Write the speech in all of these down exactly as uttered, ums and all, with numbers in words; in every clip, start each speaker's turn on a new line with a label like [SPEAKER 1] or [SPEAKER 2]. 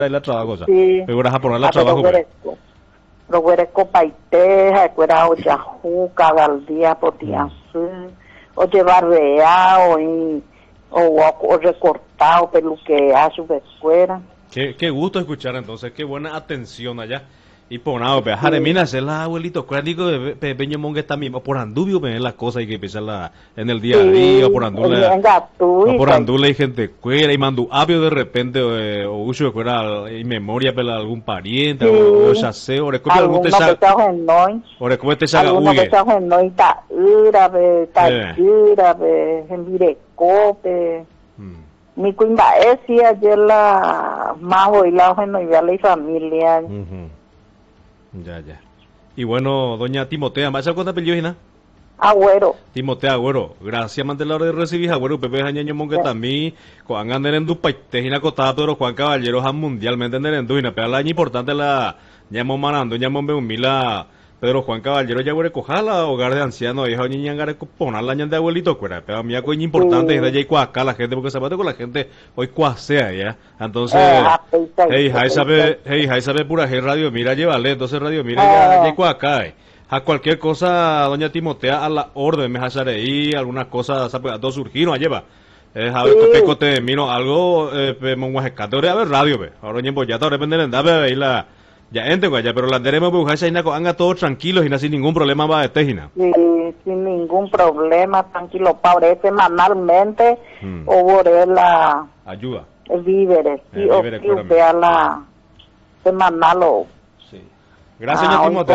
[SPEAKER 1] la trabajo cosa.
[SPEAKER 2] Sí.
[SPEAKER 1] Pero a poner la
[SPEAKER 2] Ah, pero
[SPEAKER 1] trabajo.
[SPEAKER 2] huereco. Pero huereco paiteja, cuera oyajuca, galdía, potiazú, o llevar reao, y, o, o recortado, peluquear, su escuela.
[SPEAKER 1] Qué, qué gusto escuchar entonces, qué buena atención allá. Y por nada, pe, Jaremina, es la abuelito, cuádico de Pepeño Mongue también, por anduvio ven las cosas y que empiezan la, en el día a día, o por andula, o por andula y gente cuera, y mandu apio de repente, eh, o uso de cuera, y memoria para algún pariente, sí. o, o ya sé, o recuerda algún te saga, o recuerda te saga,
[SPEAKER 2] uy, que saga en noy, ta ira, be, ta ira, be, en virecope. Mi cuimba es si ayer la majo y la hoja no iba a la familia.
[SPEAKER 1] Uh-huh. Ya, ya. Y bueno, doña Timotea, ¿vas a contar apellido,
[SPEAKER 2] Agüero.
[SPEAKER 1] Timotea Agüero, gracias mantelar de recibir Agüero, Pepe Jañaño Monque también, Juan Anderendu Paitejina Cotada, pero Juan Caballero han mundialmente en Nerendu, y la año importante la llamo manando, llamo Beumila, Pedro Juan Caballero ya huele cojala, hogar de ancianos, hija niña ngare poner la de abuelito, cuera, pero a mí algo importante es de allá acá la gente, porque se con la gente hoy cuasea ya, entonces, hey, ahí sabe, hey, ahí sabe pura hey, radio, mira, llévale, entonces radio, mira, ya, ya acá, eh. A cualquier cosa, doña Timotea, a la orden, me ahí, algunas cosas, ¿sabes? A dos surgieron, lleva. Eh, a ver, peco te miro algo, eh, monguajecato, a ver, radio, ve. Ahora, ya, ya, ahora, depende de la, ahí la, ya, ente, ya, pero la deremos, pues, ahí, anga todos tranquilos y no sin ningún problema, va, de tejina.
[SPEAKER 2] Sí, sin ningún problema, tranquilo, padre, semanalmente, hmm. o por la...
[SPEAKER 1] Ayuda.
[SPEAKER 2] El víveres, sí, o que vea la semanal o...
[SPEAKER 1] Gracias, ah, Timotea.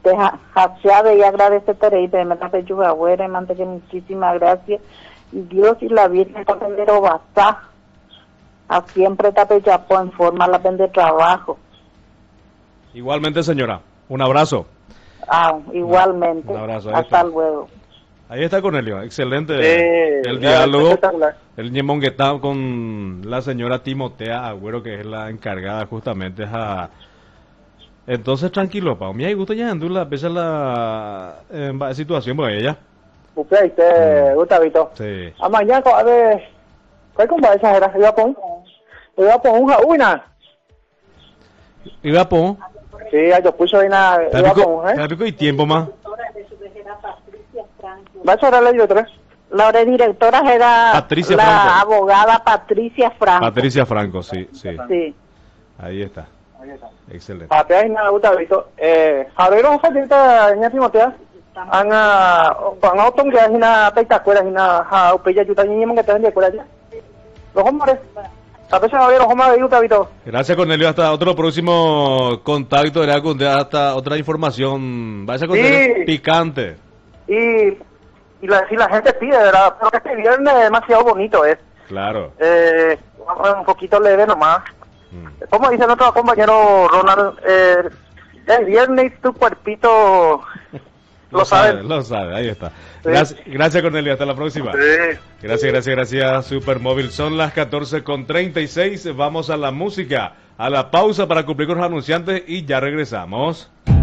[SPEAKER 2] Y agradecerte y me da pechuga abuela, mante que muchísimas gracias. Y Dios y la Virgen está pendero basta. A siempre está pechapó en forma la pende trabajo.
[SPEAKER 1] Igualmente, señora. Un abrazo.
[SPEAKER 2] Ah, igualmente.
[SPEAKER 1] Un abrazo.
[SPEAKER 2] Hasta
[SPEAKER 1] está.
[SPEAKER 2] luego.
[SPEAKER 1] Ahí está Cornelio, excelente
[SPEAKER 3] sí,
[SPEAKER 1] el diálogo, el ñemón que está con la señora Timotea Agüero, que es la encargada justamente a... Entonces, tranquilo, Pau. Me gusta ya andar a veces la eh, situación por ella.
[SPEAKER 3] Usted, usted, Gustavito.
[SPEAKER 1] Sí.
[SPEAKER 3] A mañana, a ver, ¿cuál compa esa era? ¿Iba a poner? ¿Iba a poner una una?
[SPEAKER 1] ¿Iba a poner?
[SPEAKER 3] Sí, yo puse ahí una... ¿Iba a poner, eh?
[SPEAKER 1] ¿Pero y tiempo más?
[SPEAKER 3] ¿Va a ser la directora?
[SPEAKER 2] La directora era
[SPEAKER 1] Patricia
[SPEAKER 2] la
[SPEAKER 1] Franco.
[SPEAKER 2] abogada Patricia Franco.
[SPEAKER 1] Patricia Franco, sí, sí.
[SPEAKER 2] Sí.
[SPEAKER 1] Ahí está. Excelente.
[SPEAKER 3] Ate ay na Gustavito. Eh, harero facilita nya Timotea. Anga pang otong ya hina taita kuera hina ha upeya juta niña que te de kuera ya. Los hombres. A veces a ver los hombres Gustavito.
[SPEAKER 1] Gracias, Cornelio, hasta otro próximo contacto, hasta otra información. Vaya con sí. Picante.
[SPEAKER 3] Y y la si la gente pide, ¿verdad? Pero que este viernes es demasiado bonito, es.
[SPEAKER 1] Claro.
[SPEAKER 3] Eh, un poquito leve nomás. Como dice nuestro compañero Ronald, eh, el viernes tu cuerpito lo,
[SPEAKER 1] lo
[SPEAKER 3] sabe,
[SPEAKER 1] sabe. Lo sabe, ahí está. Sí. Gracias, gracias, Cornelio, hasta la próxima.
[SPEAKER 3] Sí.
[SPEAKER 1] Gracias, gracias, gracias, Supermóvil. Son las catorce con treinta y seis, vamos a la música, a la pausa para cumplir con los anunciantes y ya regresamos.